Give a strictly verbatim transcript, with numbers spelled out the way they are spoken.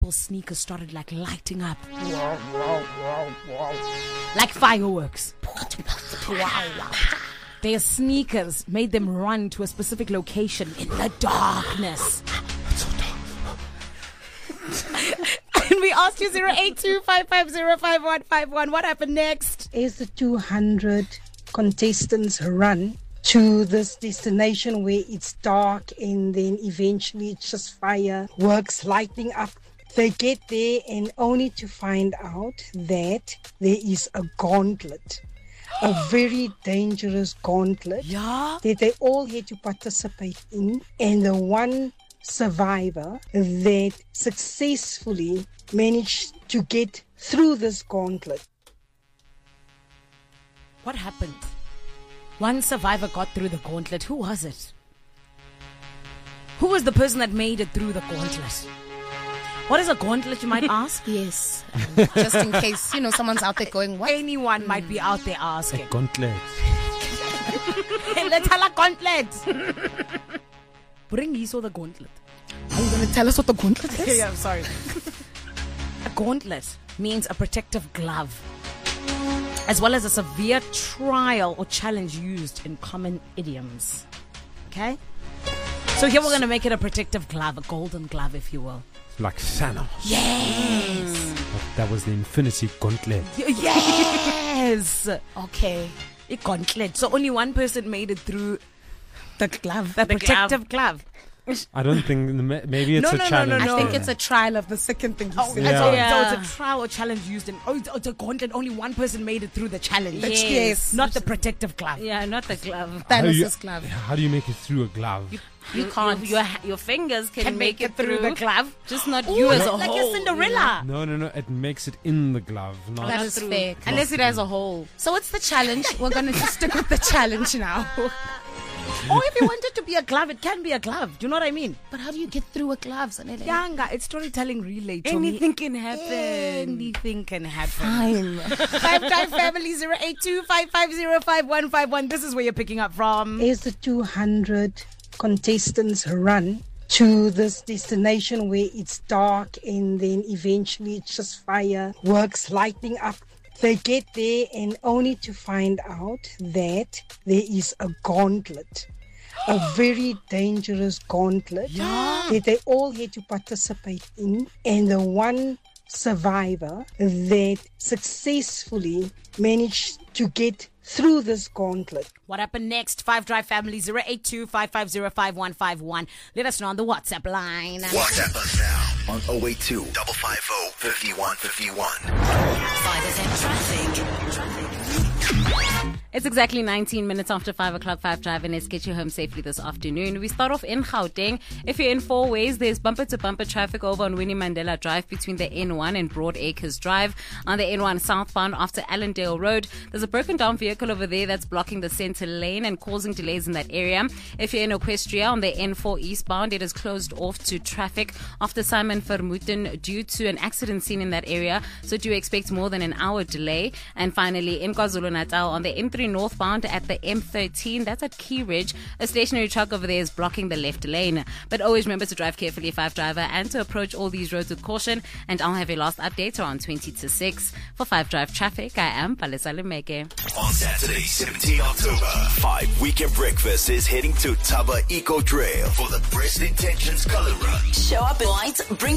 people's sneakers started like lighting up. Like fireworks. Their sneakers made them run to a specific location in the darkness. It's so dark. And we asked you zero eight two, five five zero, five one five one. What happened next? As the two hundred contestants run to this destination where it's dark and then eventually it's just fireworks lighting up, they get there and only to find out that there is a gauntlet. A very dangerous gauntlet Yeah. that they all had to participate in, and the one survivor that successfully managed to get through this gauntlet. What happened? One survivor got through the gauntlet. Who was it? Who was the person that made it through the gauntlet? What is a gauntlet, you might ask? Yes. Um, just in case, you know, someone's out there going, what? Anyone mm. might be out there asking. A gauntlet. Let's have a gauntlet. Bring you saw the gauntlet. Are you going to tell us what the gauntlet is? Yeah, I'm sorry. A gauntlet means a protective glove, as well as a severe trial or challenge used in common idioms. Okay? So here we're going to make it a protective glove, a golden glove, if you will. Like Thanos. Yes. That was the Infinity Gauntlet. Yes. Okay. A gauntlet. So only one person made it through The glove. the, The protective glove. I don't think, maybe it's No, a no, no, challenge. no, I no. think it's a trial of the second thing you Oh, said. so, Yeah. so it's a trial or challenge used in. Oh, it's, it's a gauntlet. Only one person made it through the challenge. Yes. Yes. Not the protective glove. Yeah, not the glove. How do you- Thanos' glove. How do you make it through a glove? You can't. Your, your, your fingers can, Can make, it through the glove. Just not Ooh, you as a like whole. a Cinderella. No, no, no. It makes it in the glove. Not That Not is through. fair. Unless it has a hole. So what's the challenge? We're going to just stick with the challenge now. Or if you want it to be a glove, it can be a glove. Do you know what I mean? But how do you get through a glove? Zanele? Yanga, it's storytelling relay to Anything me. can happen. Anything can happen. Fine. Five Drive Family zero eight two five five zero five one five one. This is where you're picking up from. As the two hundred contestants run to this destination where it's dark and then eventually it's just fireworks lighting up, they get there and only to find out that there is a gauntlet. A very dangerous gauntlet Yeah. that they all had to participate in, and the one survivor that successfully managed to get through this gauntlet. What happened next? Five Drive Family zero eight two five five zero five one five one. Let us know on the WhatsApp line. WhatsApp us now on oh eight two, five five oh, five one five one. five S M traffic. Traffic. It's exactly nineteen minutes after five o'clock, five Drive, and let's get you home safely this afternoon. We start off in Gauteng. If you're in four ways, there's bumper-to-bumper traffic over on Winnie Mandela Drive between the N one and Broad Acres Drive. On the N one southbound after Allendale Road, there's a broken-down vehicle over there that's blocking the center lane and causing delays in that area. If you're in Equestria on the N four eastbound, it is closed off to traffic after Simon Vermooten due to an accident seen in that area, so do expect more than an hour delay. And finally, in KwaZulu-Natal on the N three northbound at the M thirteen, that's at Key Ridge, a stationary truck over there is blocking the left lane. But always remember to drive carefully, five Driver, and to approach all these roads with caution. And I'll have your last update around twenty to six. For five Drive Traffic, I am Palesa Lemeke. On Saturday, seventeenth October, five Weekend Breakfast is heading to Taba Eco Trail for the Best Intentions Color Run. Show up in white, bring